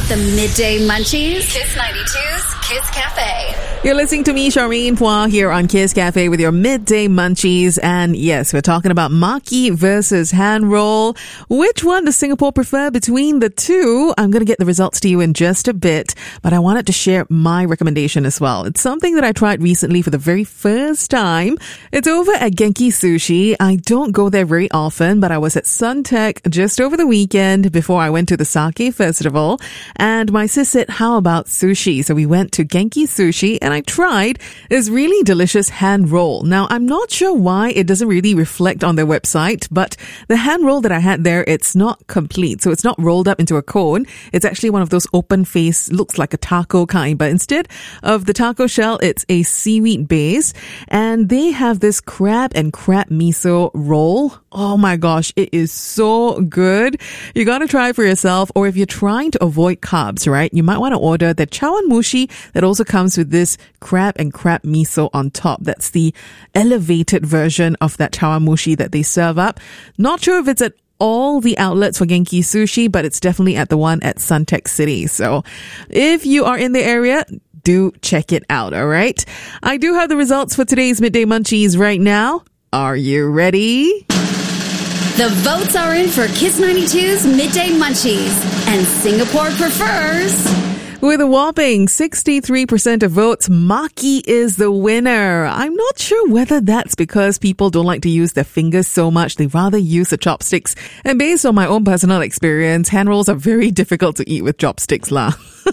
the midday munchies? Kiss 92's Kiss Cafe. You're listening to me, Charmaine Phua, here on Kiss Cafe with your midday munchies. And yes, we're talking about maki versus hand roll. Which one does Singapore prefer between the two? I'm going to get the results to you in just a bit, but I wanted to share my recommendation as well. It's something that I tried recently for the very first time. It's over at Genki Sushi. I don't go there very often, but I was at Suntec just over the weekend before I went to the Sake Festival. And my sis said, how about sushi? So we went to Genki Sushi and I tried this really delicious hand roll. Now, I'm not sure why it doesn't really reflect on their website, but the hand roll that I had there, it's not complete. So it's not rolled up into a cone. It's actually one of those open face, looks like a taco kind, but instead of the taco shell, it's a seaweed base. And they have this crab and crab miso roll. Oh my gosh, it is so good. You gotta try it for yourself, or if you're trying to avoid carbs, right? You might want to order the chawanmushi that also comes with this crab and crab miso on top. That's the elevated version of that chawanmushi that they serve up. Not sure if it's at all the outlets for Genki Sushi, but it's definitely at the one at Suntec City. So if you are in the area, do check it out, all right? I do have the results for today's Midday Munchies right now. Are you ready? The votes are in for Kiss 92's Midday Munchies, and Singapore prefers... With a whopping 63% of votes, maki is the winner. I'm not sure whether that's because people don't like to use their fingers so much. They rather use the chopsticks. And based on my own personal experience, hand rolls are very difficult to eat with chopsticks lah.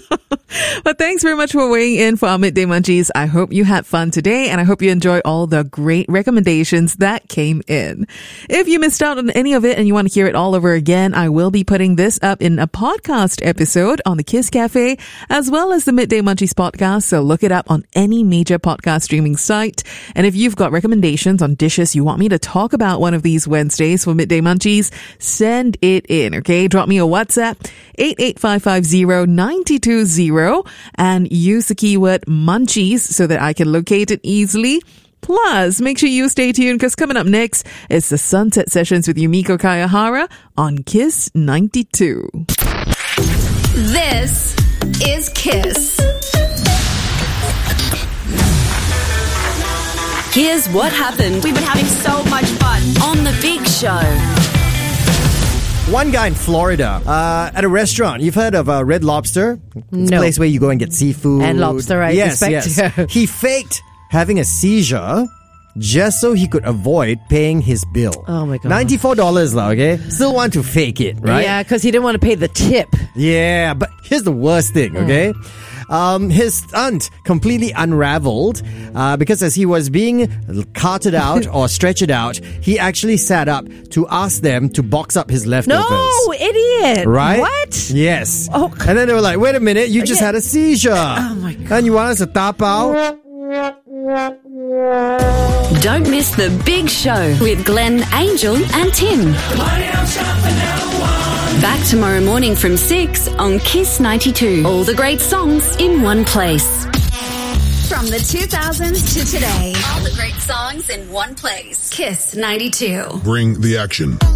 But thanks very much for weighing in for our Midday Munchies. I hope you had fun today, and I hope you enjoy all the great recommendations that came in. If you missed out on any of it and you want to hear it all over again, I will be putting this up in a podcast episode on the Kiss Cafe, as well as the Midday Munchies podcast. So look it up on any major podcast streaming site. And if you've got recommendations on dishes you want me to talk about one of these Wednesdays for Midday Munchies, send it in, okay? Drop me a WhatsApp, 88550-920, and use the keyword munchies so that I can locate it easily. Plus, make sure you stay tuned because coming up next is the Sunset Sessions with Yumiko Kayahara on Kiss 92. This is Kiss. Here's what happened. We've been having so much fun On the Big Show. One guy in Florida, at a restaurant. You've heard of Red Lobster? It's a place where you go and get seafood. And lobster, I expect. Yes. He faked having a seizure just so he could avoid paying his bill. Oh my God. $94 lah, okay? Still want to fake it, right? Yeah, because he didn't want to pay the tip. Yeah, but here's the worst thing, okay? His stunt completely unraveled because as he was being carted out or stretched out, he actually sat up to ask them to box up his leftovers. No, idiot. Right? What? Yes. Oh. And then they were like, wait a minute, you just had a seizure. Oh my God. And you want us to tap out? Don't miss the Big Show with Glenn, Angel, and Tim. Back tomorrow morning from 6 on Kiss 92. All the great songs in one place. From the 2000s to today. All the great songs in one place. Kiss 92. Bring the action.